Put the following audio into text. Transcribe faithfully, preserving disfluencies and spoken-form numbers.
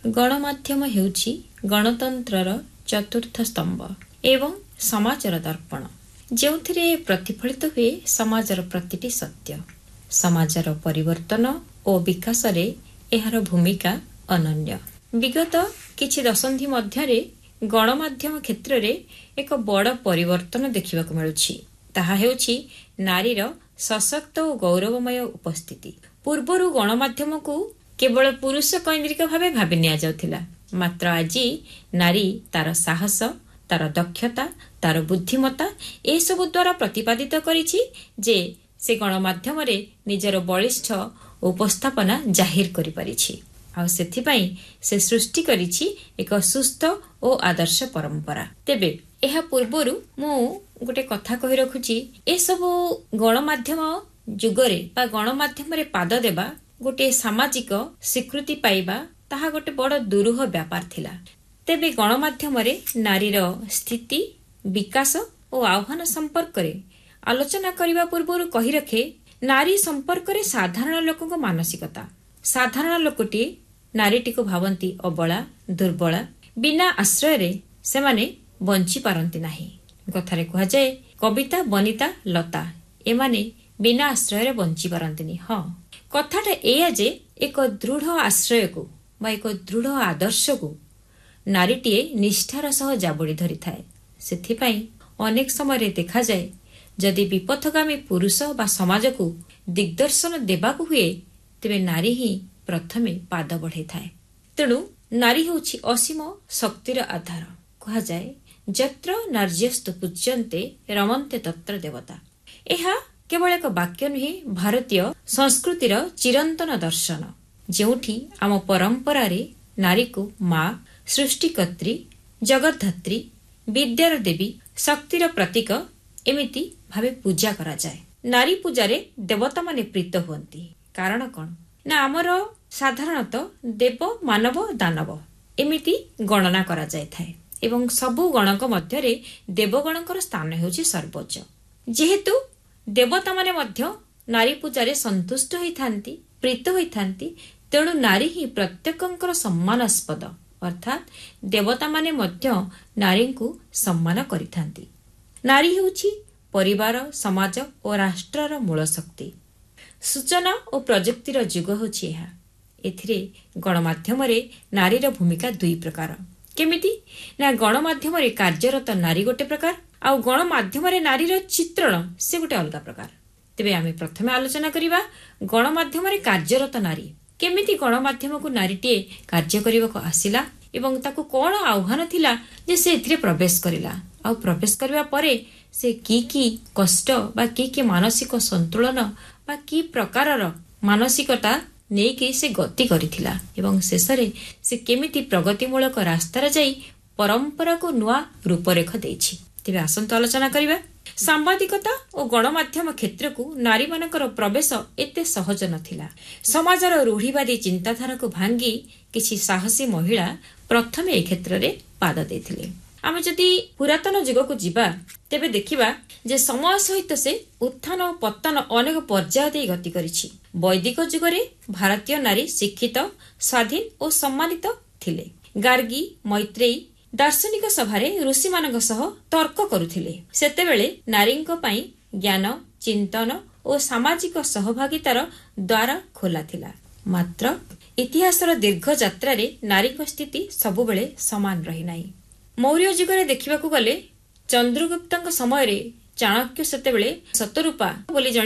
ଗଣମାଧ୍ୟମ ହେଉଛି ଗଣତନ୍ତ୍ରର ଚତୁର୍ଥ ସ୍ତମ୍ଭ ଏବଂ ସମାଜର ଦର୍ପଣ, ଯେଉଁଥିରେ ପ୍ରତିଫଳିତ ହୁଏ ସମାଜର ପ୍ରତିଟି ସତ୍ୟ। ସମାଜର ପରିବର୍ତ୍ତନ ଓ ବିକାଶରେ ଏହାର ଭୂମିକା ଅନନ୍ୟ। ବିଗତ କିଛି ଦଶନ୍ଧି ମଧ୍ୟରେ ଗଣମାଧ୍ୟମ କ୍ଷେତ୍ରରେ ଏକ ବଡ଼ ପରିବର୍ତ୍ତନ ଦେଖିବାକୁ ମିଳୁଛି। ତାହା ହେଉଛି ନାରୀର ସଶକ୍ତ ଓ ଗୌରବମୟ ଉପସ୍ଥିତି। ପୂର୍ବରୁ ଗଣମାଧ୍ୟମକୁ କେବଳ ପୁରୁଷ କୈନ୍ଦ୍ରିକ ଭାବେ ଭାବି ନିଆଯାଉଥିଲା, ମାତ୍ର ଆଜି ନାରୀ ତାର ସାହସ, ତାର ଦକ୍ଷତା, ତାର ବୁଦ୍ଧିମତ୍ତା ଏସବୁ ଦ୍ୱାରା ପ୍ରତିପାଦିତ କରିଛି ଯେ ସେ ଗଣମାଧ୍ୟମରେ ନିଜର ବଳିଷ୍ଠ ଉପସ୍ଥାପନା ଜାହିର କରିପାରିଛି। ଆଉ ସେଥିପାଇଁ ସେ ସୃଷ୍ଟି କରିଛି ଏକ ସୁସ୍ଥ ଓ ଆଦର୍ଶ ପରମ୍ପରା। ତେବେ ଏହା ପୂର୍ବରୁ ମୁଁ ଗୋଟେ କଥା କହି ରଖୁଛି, ଏସବୁ ଗଣମାଧ୍ୟମ ଯୁଗରେ ବା ଗଣମାଧ୍ୟମରେ ପାଦ ଦେବା, ଗୋଟିଏ ସାମାଜିକ ସ୍ୱୀକୃତି ପାଇବା, ତାହା ଗୋଟେ ବଡ଼ ଦୁରୂହ ବ୍ୟାପାର ଥିଲା। ତେବେ ଗଣମାଧ୍ୟମରେ ନାରୀର ସ୍ଥିତି, ବିକାଶ ଓ ଆହ୍ୱାନ ସମ୍ପର୍କରେ ଆଲୋଚନା କରିବା ପୂର୍ବରୁ କହି ରଖେ, ନାରୀ ସମ୍ପର୍କରେ ସାଧାରଣ ଲୋକଙ୍କ ମାନସିକତା। ସାଧାରଣ ଲୋକଟିଏ ନାରୀଟିକୁ ଭାବନ୍ତି ଅବଳା, ଦୁର୍ବଳା, ବିନା ଆଶ୍ରୟରେ ସେମାନେ ବଞ୍ଚି ପାରନ୍ତି ନାହିଁ। କଥାରେ କୁହାଯାଏ, କବିତା, ବନିତା, ଲତା ଏମାନେ ବିନା ଆଶ୍ରୟରେ ବଞ୍ଚି ପାରନ୍ତିନି। ହଁ, କଥାଟା ଏଇଆ ଯେ ଏକ ଦୃଢ଼ ଆଶ୍ରୟକୁ ବା ଏକ ଦୃଢ଼ ଆଦର୍ଶକୁ ନାରୀଟିଏ ନିଷ୍ଠାର ସହ ଜାବୁଡ଼ି ଧରିଥାଏ। ସେଥିପାଇଁ ଅନେକ ସମୟରେ ଦେଖାଯାଏ, ଯଦି ବିପଥଗାମୀ ପୁରୁଷ ବା ସମାଜକୁ ଦିଗ୍ଦର୍ଶନ ଦେବାକୁ ହୁଏ, ତେବେ ନାରୀ ହିଁ ପ୍ରଥମେ ପାଦ ବଢ଼ାଇଥାଏ। ତେଣୁ ନାରୀ ହେଉଛି ଅସୀମ ଶକ୍ତିର ଆଧାର। କୁହାଯାଏ, ଯତ୍ର ନାର୍ଯ୍ୟସ୍ତୁ ପୂଜ୍ୟନ୍ତେ ରମନ୍ତେ ତତ୍ର ଦେବତା। ଏହା କେବଳ ଏକ ବାକ୍ୟ ନୁହେଁ, ଭାରତୀୟ ସଂସ୍କୃତିର ଚିରନ୍ତନ ଦର୍ଶନ, ଯେଉଁଠି ଆମ ପରମ୍ପରାରେ ନାରୀକୁ ମା, ସୃଷ୍ଟିକର୍ତ୍ରୀ, ଜଗଦ୍ଧାତ୍ରୀ, ବିଦ୍ୟାର ଦେବୀ, ଶକ୍ତିର ପ୍ରତୀକ ଏମିତି ଭାବେ ପୂଜା କରାଯାଏ। ନାରୀ ପୂଜାରେ ଦେବତାମାନେ ପ୍ରୀତ ହୁଅନ୍ତି। କାରଣ କ'ଣ ନା, ଆମର ସାଧାରଣତଃ ଦେବ, ମାନବ, ଦାନବ ଏମିତି ଗଣନା କରାଯାଇଥାଏ ଏବଂ ସବୁ ଗଣଙ୍କ ମଧ୍ୟରେ ଦେବଗଣଙ୍କର ସ୍ଥାନ ହେଉଛି ସର୍ବୋଚ୍ଚ। ଯେହେତୁ ଦେବତାମାନେ ମଧ୍ୟ ନାରୀ ପୂଜାରେ ସନ୍ତୁଷ୍ଟ ହୋଇଥାନ୍ତି, ପ୍ରୀତ ହୋଇଥାନ୍ତି, ତେଣୁ ନାରୀ ହିଁ ପ୍ରତ୍ୟେକଙ୍କର ସମ୍ମାନାସ୍ପଦ, ଅର୍ଥାତ୍ ଦେବତାମାନେ ମଧ୍ୟ ନାରୀଙ୍କୁ ସମ୍ମାନ କରିଥାନ୍ତି। ନାରୀ ହେଉଛି ପରିବାର, ସମାଜ ଓ ରାଷ୍ଟ୍ରର ମୂଳ ଶକ୍ତି। ସୂଚନା ଓ ପ୍ରଯୁକ୍ତିର ଯୁଗ ହେଉଛି ଏହା। ଏଥିରେ ଗଣମାଧ୍ୟମରେ ନାରୀର ଭୂମିକା ଦୁଇ ପ୍ରକାର। କେମିତି ନା, ଗଣମାଧ୍ୟମରେ କାର୍ଯ୍ୟରତ ନାରୀ ଗୋଟେ ପ୍ରକାର, ଆଉ ଗଣମାଧ୍ୟମରେ ନାରୀର ଚିତ୍ରଣ ସେ ଗୋଟେ ଅଲଗା ପ୍ରକାର। ତେବେ ଆମେ ପ୍ରଥମେ ଆଲୋଚନା କରିବା ଗଣମାଧ୍ୟମରେ କାର୍ଯ୍ୟରତ ନାରୀ। କେମିତି ଗଣମାଧ୍ୟମକୁ ନାରୀଟିଏ କାର୍ଯ୍ୟ କରିବାକୁ ଆସିଲା ଏବଂ ତାକୁ କ'ଣ ଆହ୍ୱାନ ଥିଲା ଯେ ସେ ଏଥିରେ ପ୍ରବେଶ କରିଲା, ଆଉ ପ୍ରବେଶ କରିବା ପରେ ସେ କି କି କଷ୍ଟ ବା କି କି ମାନସିକ ସନ୍ତୁଳନ ବା କି ପ୍ରକାରର ମାନସିକତା ନେଇକି ସେ ଗତି କରିଥିଲା ଏବଂ ଶେଷରେ ସେ କେମିତି ପ୍ରଗତିମୂଳକ ରାସ୍ତାରେ ଯାଇ ପରମ୍ପରାକୁ ନୂଆ ରୂପରେଖ ଦେଇଛି। ତେବେ ଆସନ୍ତୁ ଆଲୋଚନା କରିବା। ସାମ୍ବାଦିକତା ଓ ଗଣମାଧ୍ୟମ କ୍ଷେତ୍ରକୁ ନାରୀମାନଙ୍କର ପ୍ରବେଶ ଏତେ ସହଜ ନଥିଲା। ସମାଜର ରୂଢ଼ିବାଦୀ ଚିନ୍ତାଧାରାକୁ ଭାଙ୍ଗି କିଛି ସାହସୀ ମହିଳା ପ୍ରଥମେ ଏ କ୍ଷେତ୍ରରେ ପାଦ ଦେଇଥିଲେ। ଆମେ ଯଦି ପୁରାତନ ଯୁଗକୁ ଯିବା, ତେବେ ଦେଖିବା ଯେ ସମୟ ସହିତ ସେ ଉତ୍ଥାନ ଓ ପତନ ଅନେକ ପର୍ଯ୍ୟାୟ ଦେଇ ଗତି କରିଛି। ବୈଦିକ ଯୁଗରେ ଭାରତୀୟ ନାରୀ ଶିକ୍ଷିତ, ସ୍ୱାଧୀନ ଓ ସମ୍ମାନିତ ଥିଲେ। ଗାର୍ଗୀ, ମୈତ୍ରେୟୀ ଦାର୍ଶନିକ ସଭାରେ ଋଷିମାନଙ୍କ ସହ ତର୍କ କରୁଥିଲେ। ସେତେବେଳେ ନାରୀଙ୍କ ପାଇଁ ଜ୍ଞାନ, ଚିନ୍ତନ ଓ ସାମାଜିକ ସହଭାଗିତାର ଦ୍ୱାର ଖୋଲା ଥିଲା। ମାତ୍ର ଇତିହାସର ଦୀର୍ଘ ଯାତ୍ରାରେ ନାରୀଙ୍କ ସ୍ଥିତି ସବୁବେଳେ ସମାନ ରହିନାହିଁ। ମୌର୍ଯ୍ୟ ଯୁଗରେ ଦେଖିବାକୁ ଗଲେ ଚନ୍ଦ୍ରଗୁପ୍ତଙ୍କ ସମୟରେ ଚାଣକ୍ୟ ସେତେବେଳେ ଶତରୂପା ବୋଲି ଜଣେ